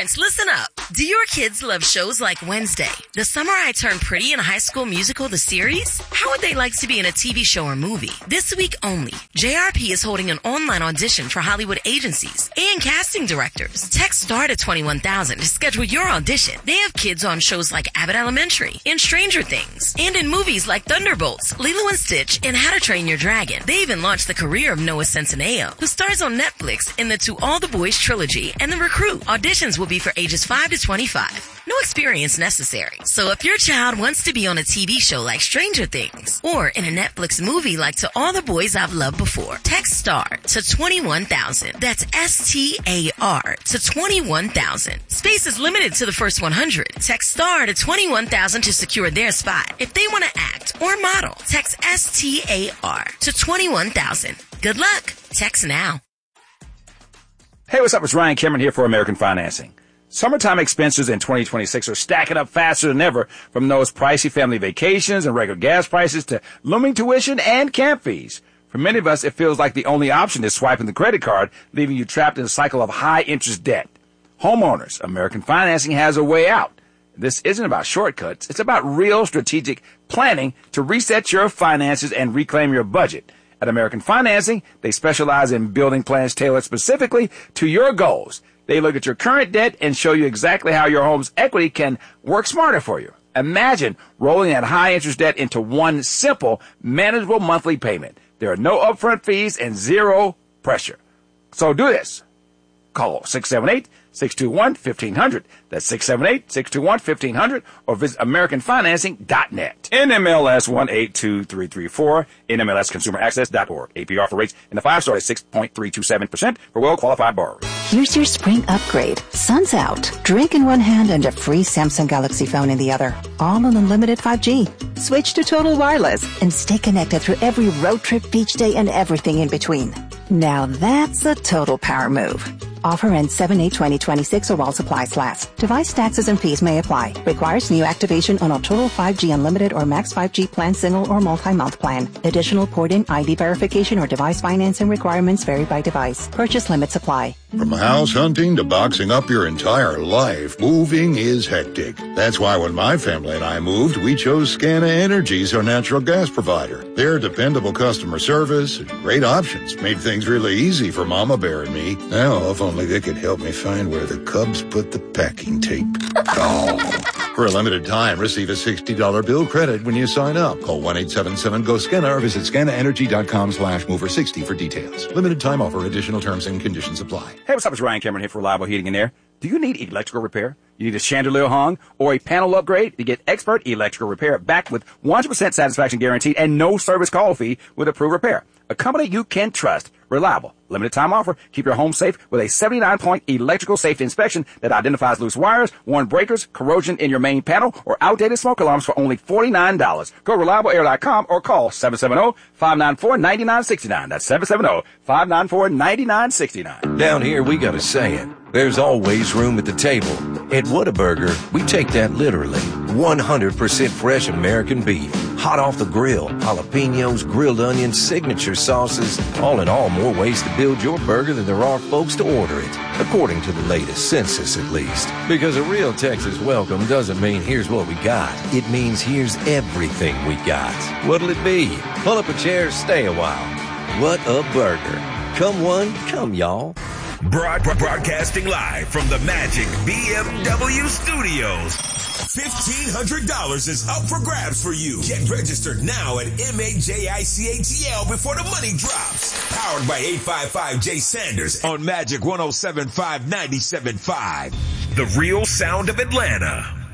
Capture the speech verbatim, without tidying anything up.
Parents, listen up. Do your kids love shows like Wednesday, The Summer I Turned Pretty, and High School Musical, the series? How would they like to be in a T V show or movie? This week only, J R P is holding an online audition for Hollywood agencies and casting directors. Text STAR to twenty-one thousand to schedule your audition. They have kids on shows like Abbott Elementary and Stranger Things, and in movies like Thunderbolts, Lilo and Stitch, and How to Train Your Dragon. They even launched the career of Noah Centineo, who stars on Netflix in the To All the Boys trilogy and The Recruit. Auditions will be for ages five to twenty-five. No experience necessary. So if your child wants to be on a T V show like Stranger Things or in a Netflix movie like To All the Boys I've Loved Before, text STAR to twenty-one thousand. That's S T A R to twenty-one thousand. Space is limited to the first one hundred. Text STAR to twenty-one thousand to secure their spot. If they want to act or model, text S T A R to twenty-one thousand. Good luck. Text now. Hey, what's up? It's Ryan Cameron here for American Financing. Summertime expenses in twenty twenty-six are stacking up faster than ever, from those pricey family vacations and regular gas prices to looming tuition and camp fees. For many of us, it feels like the only option is swiping the credit card, leaving you trapped in a cycle of high-interest debt. Homeowners, American Financing has a way out. This isn't about shortcuts. It's about real strategic planning to reset your finances and reclaim your budget. At American Financing, they specialize in building plans tailored specifically to your goals. They look at your current debt and show you exactly how your home's equity can work smarter for you. Imagine rolling that high-interest debt into one simple, manageable monthly payment. There are no upfront fees and zero pressure. So do this. Call six seven eight, six two one, one five zero zero. That's six seven eight, six two one, one five zero zero or visit American Financing dot net. N M L S one eight two three three four, N M L S consumer access dot org. A P R for rates in the five star is six point three two seven percent for well-qualified borrowers. Here's your spring upgrade. Sun's out. Drink in one hand and a free Samsung Galaxy phone in the other. All on unlimited five G. Switch to Total Wireless and stay connected through every road trip, beach day, and everything in between. Now that's a total power move. Offer ends seven eight twenty twenty-six or while supplies last. Device taxes and fees may apply. Requires new activation on a Total five G Unlimited or Max five G plan, single or multi-month plan. Additional port-in I D verification or device financing requirements vary by device. Purchase limits apply. From house hunting to boxing up your entire life, moving is hectic. That's why when my family and I moved, we chose Scana Energy as our natural gas provider. Their dependable customer service and great options made things really easy for Mama Bear and me. Now, if only they could help me find where the Cubs put the packing tape. Oh. For a limited time, receive a sixty dollars bill credit when you sign up. Call one eight seven seven G O S C A N A or visit scanaenergy.com slash mover sixty for details. Limited time offer. Additional terms and conditions apply. Hey, what's up? It's Ryan Cameron here for Reliable Heating and Air. Do you need electrical repair? You need a chandelier hung or a panel upgrade? To get expert electrical repair back with one hundred percent satisfaction guaranteed and no service call fee with approved repair. A company you can trust. Reliable. Limited time offer. Keep your home safe with a seventy-nine point electrical safety inspection that identifies loose wires, worn breakers, corrosion in your main panel, or outdated smoke alarms for only forty-nine dollars. Go to reliable air dot com or call seven seven zero, five nine four, nine nine six nine. That's seven seven zero, five nine four, nine nine six nine. Down here, we got a saying. There's always room at the table. At Whataburger, we take that literally. one hundred percent fresh American beef, hot off the grill, jalapenos, grilled onions, signature sauces. All in all, more ways to build your burger than there are folks to order it, according to the latest census at least. Because a real Texas welcome doesn't mean here's what we got. It means here's everything we got. What'll it be? Pull up a chair, stay a while. What a burger. Come one, come y'all. Broad, broadcasting live from the Magic B M W studios. fifteen hundred dollars is up for grabs for you. Get registered now at M A J I C A T L before the money drops. Powered by eight five five J Sanders on Magic one oh seven point five, ninety-seven point five. The real sound of Atlanta.